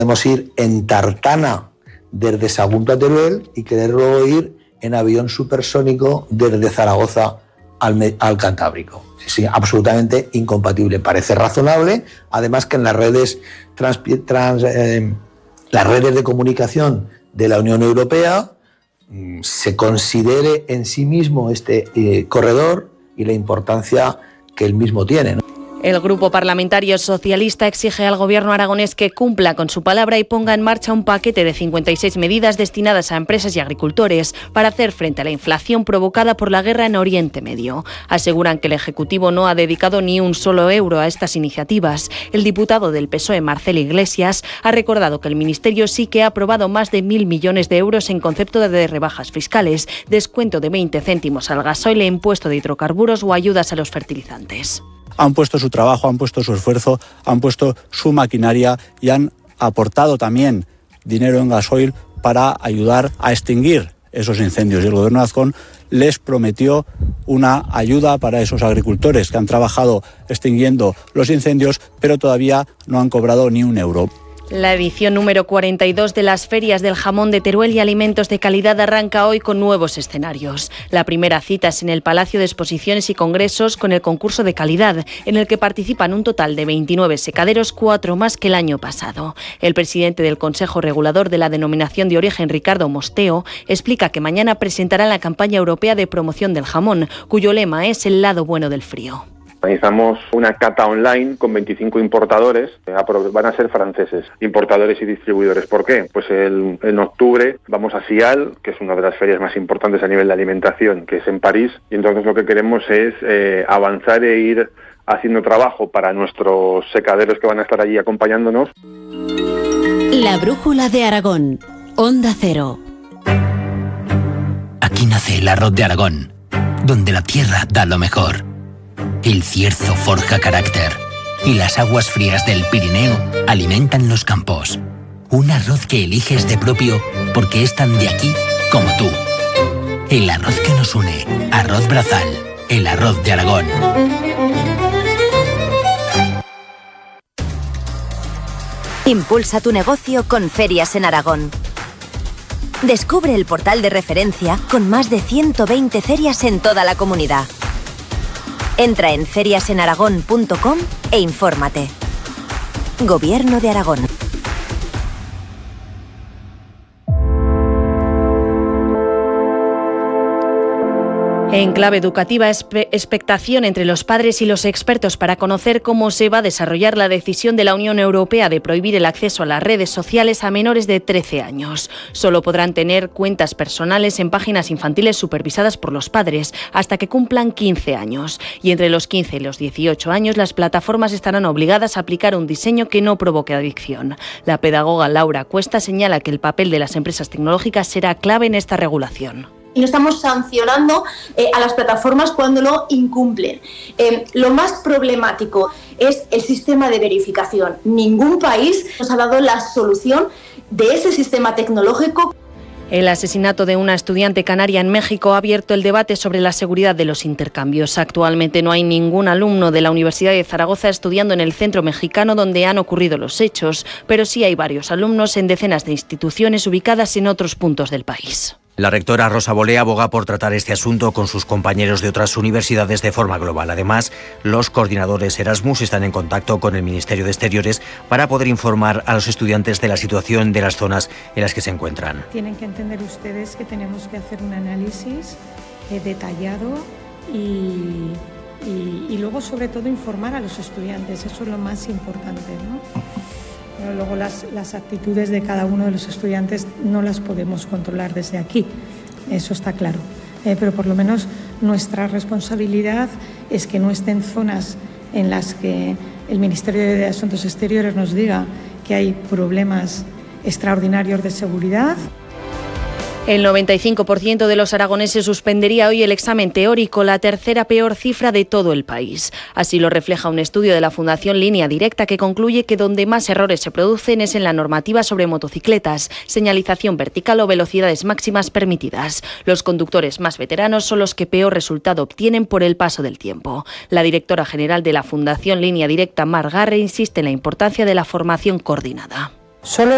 Podemos ir en tartana desde Sagunto a Teruel y querer luego ir en avión supersónico desde Zaragoza al Cantábrico. Sí, absolutamente incompatible. Parece razonable, además que en las redes las redes de comunicación de la Unión Europea se considere en sí mismo este corredor y la importancia que el mismo tiene, ¿no? El Grupo Parlamentario Socialista exige al Gobierno aragonés que cumpla con su palabra y ponga en marcha un paquete de 56 medidas destinadas a empresas y agricultores para hacer frente a la inflación provocada por la guerra en Oriente Medio. Aseguran que el Ejecutivo no ha dedicado ni un solo euro a estas iniciativas. El diputado del PSOE, Marcelo Iglesias, ha recordado que el Ministerio sí que ha aprobado más de 1.000 millones de euros en concepto de rebajas fiscales, descuento de 20 céntimos al gasoil, impuesto de hidrocarburos o ayudas a los fertilizantes. Han puesto su trabajo, han puesto su esfuerzo, han puesto su maquinaria y han aportado también dinero en gasoil para ayudar a extinguir esos incendios. Y el Gobierno de Azcón les prometió una ayuda para esos agricultores que han trabajado extinguiendo los incendios, pero todavía no han cobrado ni un euro. La edición número 42 de las Ferias del Jamón de Teruel y Alimentos de Calidad arranca hoy con nuevos escenarios. La primera cita es en el Palacio de Exposiciones y Congresos con el concurso de calidad, en el que participan un total de 29 secaderos, 4 más que el año pasado. El presidente del Consejo Regulador de la Denominación de Origen, Ricardo Mosteo, explica que mañana presentará la campaña europea de promoción del jamón, cuyo lema es el lado bueno del frío. Organizamos una cata online con 25 importadores, van a ser franceses, importadores y distribuidores. ¿Por qué? Pues en octubre vamos a Sial, que es una de las ferias más importantes a nivel de alimentación, que es en París, y entonces lo que queremos es avanzar e ir haciendo trabajo para nuestros secaderos que van a estar allí acompañándonos. La brújula de Aragón, Onda Cero. Aquí nace el arroz de Aragón, donde la tierra da lo mejor. El cierzo forja carácter y las aguas frías del Pirineo alimentan los campos. Un arroz que eliges de propio porque es tan de aquí como tú. El arroz que nos une, Arroz Brazal, el arroz de Aragón. Impulsa tu negocio con Ferias en Aragón. Descubre el portal de referencia con más de 120 ferias en toda la comunidad. Entra en feriasenaragón.com e infórmate. Gobierno de Aragón. En clave educativa, expectación entre los padres y los expertos para conocer cómo se va a desarrollar la decisión de la Unión Europea de prohibir el acceso a las redes sociales a menores de 13 años. Solo podrán tener cuentas personales en páginas infantiles supervisadas por los padres hasta que cumplan 15 años. Y entre los 15 y los 18 años, las plataformas estarán obligadas a aplicar un diseño que no provoque adicción. La pedagoga Laura Cuesta señala que el papel de las empresas tecnológicas será clave en esta regulación. Y no estamos sancionando a las plataformas cuando lo incumplen. Lo más problemático es el sistema de verificación. Ningún país nos ha dado la solución de ese sistema tecnológico. El asesinato de una estudiante canaria en México ha abierto el debate sobre la seguridad de los intercambios. Actualmente no hay ningún alumno de la Universidad de Zaragoza estudiando en el centro mexicano donde han ocurrido los hechos, pero sí hay varios alumnos en decenas de instituciones ubicadas en otros puntos del país. La rectora Rosa Bolé aboga por tratar este asunto con sus compañeros de otras universidades de forma global. Además, los coordinadores Erasmus están en contacto con el Ministerio de Exteriores para poder informar a los estudiantes de la situación de las zonas en las que se encuentran. Tienen que entender ustedes que tenemos que hacer un análisis detallado y luego, sobre todo, informar a los estudiantes. Eso es lo más importante, ¿no? Pero luego las actitudes de cada uno de los estudiantes no las podemos controlar desde aquí, eso está claro. Pero por lo menos nuestra responsabilidad es que no estén en zonas en las que el Ministerio de Asuntos Exteriores nos diga que hay problemas extraordinarios de seguridad. El 95% de los aragoneses suspendería hoy el examen teórico, la tercera peor cifra de todo el país. Así lo refleja un estudio de la Fundación Línea Directa que concluye que donde más errores se producen es en la normativa sobre motocicletas, señalización vertical o velocidades máximas permitidas. Los conductores más veteranos son los que peor resultado obtienen por el paso del tiempo. La directora general de la Fundación Línea Directa, Mar Garre, insiste en la importancia de la formación coordinada. Solo